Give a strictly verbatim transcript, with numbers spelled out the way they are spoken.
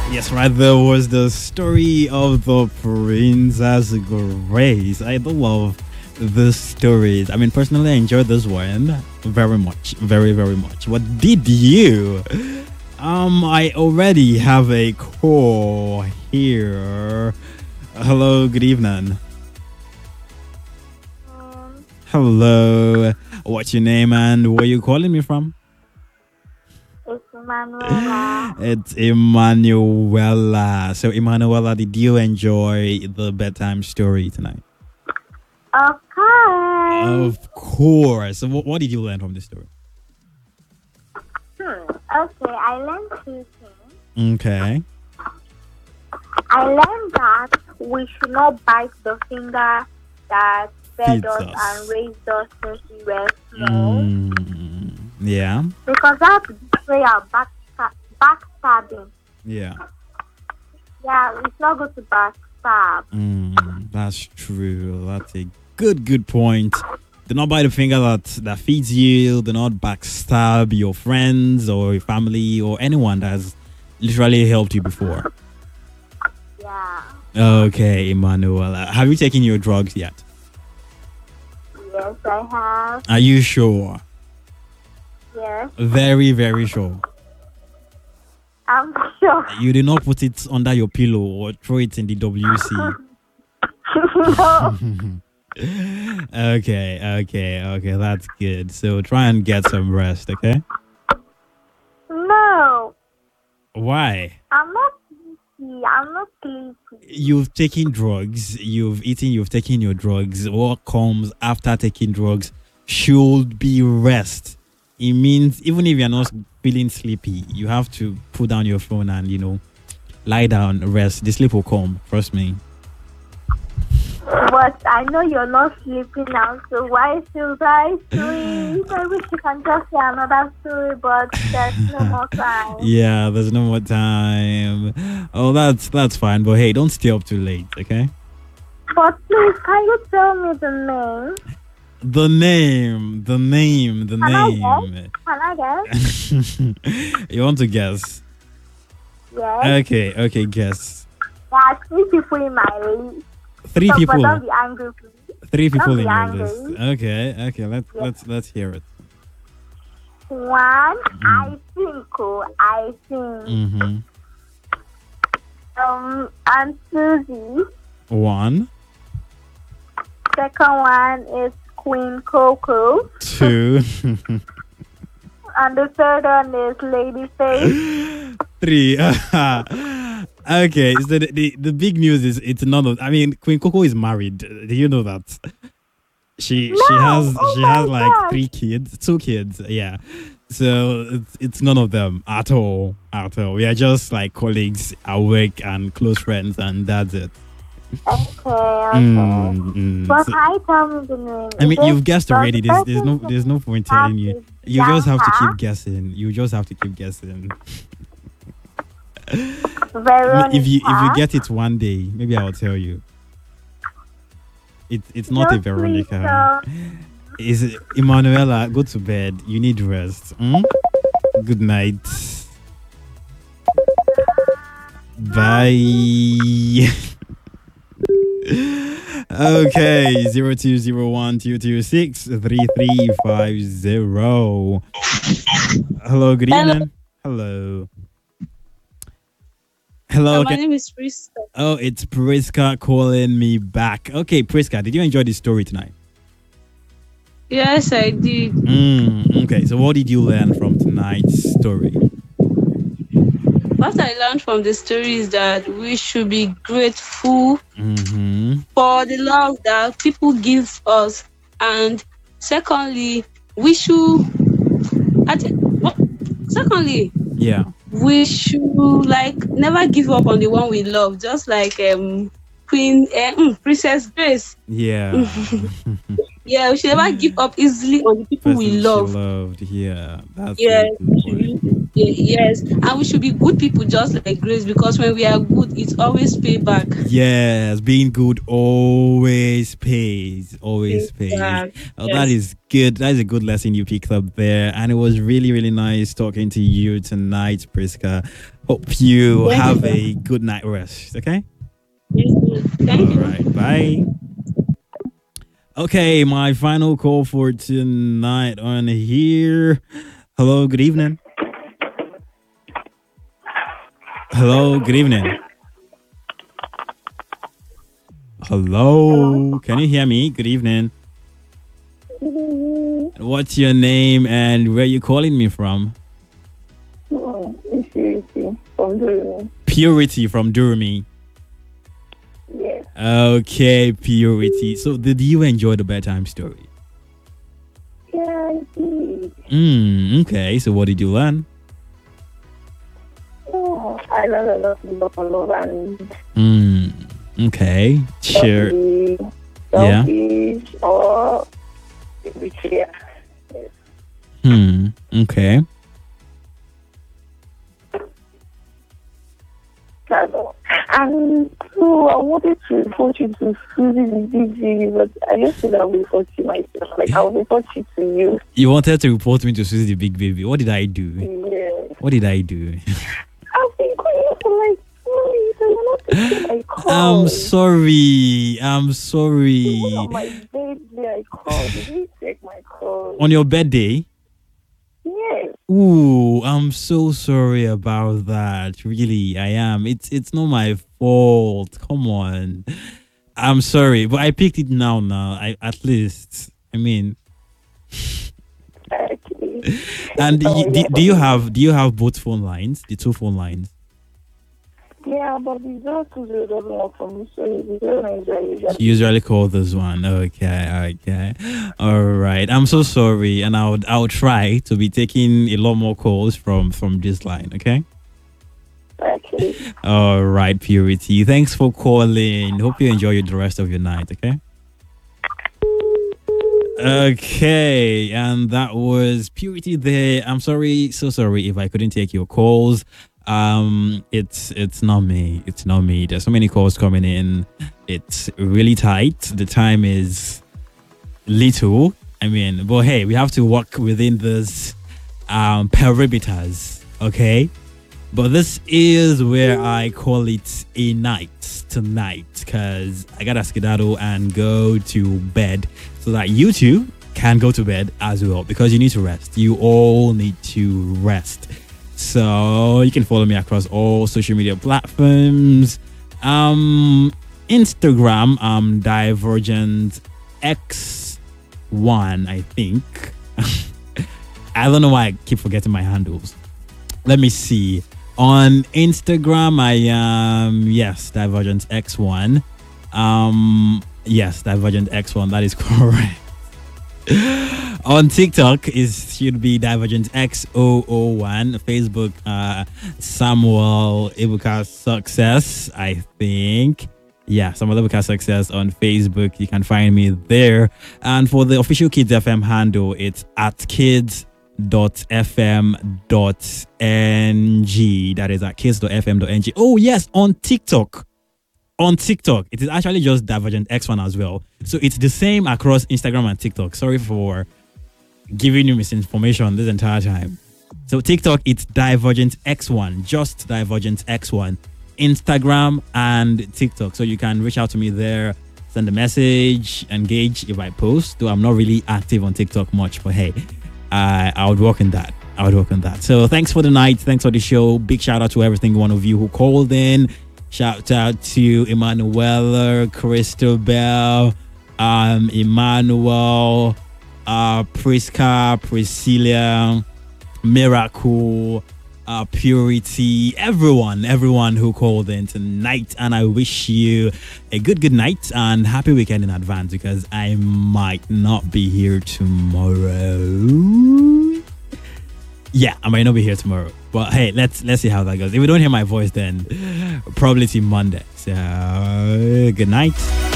Yes, right. There was the story of the Princess Grace. I do love the stories. I mean, personally, I enjoyed this one very much, very, very much. What did you? Um, I already have a call here. Hello, good evening. Um, Hello. What's your name and where you calling me from? it's Emanuela. It's Emanuela. So, Emanuela, did you enjoy the bedtime story tonight? Okay. Of course. So, what, what did you learn from the story? Hmm. Okay, I learned two things. Okay. I learned that we should not bite the finger that fed Feeds us us. and raised us since we were small. Mm, yeah. Because that's betrayal, back, backstabbing. Yeah. Yeah, it's not good to backstab. Mm, that's true. That's a good, good point. Do not bite the finger that, that feeds you. Do not backstab your friends or your family or anyone that has literally helped you before. Yeah. Okay, Emanuela. Have you taken your drugs yet? Yes, I have. Are you sure? Yes, Very, very sure. I'm sure. You did not put it under your pillow or throw it in the W C. No. Okay, okay, okay. That's good. So try and get some rest, okay? No. Why? I'm not sleepy. I'm not sleepy. You've taken drugs, you've eaten, you've taken your drugs. What comes after taking drugs should be rest. It means even if you're not feeling sleepy, you have to put down your phone and, you know, lie down, rest. The sleep will come, trust me. But I know you're not sleeping now, so why should I sleep? I wish you can just say another story, but there's no more time. Yeah, there's no more time. Oh, that's that's fine. But hey, don't stay up too late, okay? But please, can you tell me the name? The name, the name, the Can I name. Can I guess? You want to guess? Yes. Okay, okay, guess. There are three people in my list. Three So, but people. don't be angry, please. Three people be in your angry. list. Okay, okay. Let's Yes. let's let's hear it. One, I think, oh, I think. Mm-hmm. Um, and Susie. One, Second one is Queen Coco. two, And the third one is Lady Faith. three. Okay, so the, the the big news is it's none of. I mean, Queen Coco is married. Do you know that? She she No! has Oh she my has like God. three kids, two kids. Yeah, so it's it's none of them at all, at all. We are just like colleagues at work and close friends, and that's it. Okay, okay. Mm, mm. But So- I tell me the name. I Is mean, it- you've guessed does already. the There's, there's no person there's no point have telling you. is You just have to Bianca, keep guessing. You just have to keep guessing. Veronica. If you if you get it one day, maybe I'll tell you. It, it's not a Just please Veronica. tell- Is it Emanuela? Go to bed. You need rest. Hmm? Good night. Bye. Okay, zero two zero one two two six three three five zero. Hello, good Hello. evening. Hello. Hello. Uh, my can- name is Priska. Oh, it's Priska calling me back. Okay, Priska, did you enjoy the story tonight? Yes, I did. Mm, okay, so what did you learn from tonight's story? What I learned from the story is that we should be grateful Mm-hmm. for the love that people give us, and secondly, we should. I think, what- secondly, Yeah. we should like never give up on the one we love, just like um Queen uh, mm, Princess Grace. Yeah. Yeah, we should never give up easily on the people Person we she love. loved. Yeah. That's Yeah, a good point. Ye- Yes, and we should be good people just like Grace because when we are good, it's always payback. Yes, being good always pays. Always pays. Payback. Oh, that Yes. is good. That is a good lesson you picked up there. And it was really, really nice talking to you tonight, Priska. Hope you Thank have you. a good night rest. Okay? Yes, thank All you. right. Bye. Okay, my final call for tonight on here. Hello, good evening. Hello, good evening. Hello, can you hear me? Good evening. What's your name and where you calling me from? Oh, Purity from Durham. Purity from Durham. Yes. Okay, Purity. So, did you enjoy the bedtime story? Yeah, I did. Mm, okay, so what did you learn? Oh, I learned a lot about love and Mm, okay, sure. selfish, Yeah. selfish or betrayal. Yes. Hmm, okay. That's all. And so I wanted to report you to Susie the Big G, but I just said I'll report you myself. Like I'll report you to you. You wanted to report me to Susie the Big Baby. What did I do? Yeah. What did I do? I've been calling for like two weeks and you're not taking my call. I'm sorry. I'm Even sorry. on my birthday, I called. Did you take my call? On your birthday? Yes. Ooh, I'm so sorry about that. Really, I am. It's it's not my fault. Come on. I'm sorry, but I picked it now. Now, I at least. I mean, Actually. and Oh, y- do, yeah, do you but- have do you have both phone lines? The two phone lines. Yeah, but the zero two zero doesn't work for me, so the zero nine zero usually. You usually call this one. Okay, okay. All right. I'm so sorry, and I'll I'll try to be taking a lot more calls from from this line. Okay. Actually. All right, Purity. Thanks for calling. Hope you enjoy the rest of your night. Okay. Okay, and that was Purity there. I'm sorry, so sorry if I couldn't take your calls. Um, it's it's not me. It's not me. There's so many calls coming in. It's really tight. The time is little. I mean, but hey, we have to work within this um perimeters. Okay. But this is where I call it a night tonight because I gotta skedaddle and go to bed so that you two can go to bed as well because you need to rest. You all need to rest. So you can follow me across all social media platforms. Um, Instagram, um, Divergent X one, I think. I don't know why I keep forgetting my handles. Let me see. On Instagram, I am yes, Divergent X one. Um, yes, Divergent X one. That is correct. On TikTok, it should be Divergent X zero zero one. Facebook, uh, Samuel Ibuka Success. I think. Yeah, Samuel Ibuka Success on Facebook. You can find me there. And for the official Kids F M handle, it's at kids dot fm dot ng. That is at kids dot fm dot ng. Oh yes, on TikTok. On TikTok, it is actually just Divergent X one as well. So it's the same across Instagram and TikTok. Sorry for giving you misinformation this entire time. So TikTok, it's Divergent X one, just Divergent X one. Instagram and TikTok. So you can reach out to me there, send a message, engage if I post. Though I'm not really active on TikTok much, but hey, I I would work on that. I would work on that. So thanks for the night. Thanks for the show. Big shout out to every single one of you who called in. Shout out to Emanuela, Crystal Bell, um, Emmanuel, uh, Priska, Priscilla, Miracle, uh, Purity, everyone, everyone who called in tonight. And I wish you a good, good night and happy weekend in advance because I might not be here tomorrow. Yeah, I might not be here tomorrow. But hey, let's let's see how that goes. If we don't hear my voice, then probably see Monday. So good night.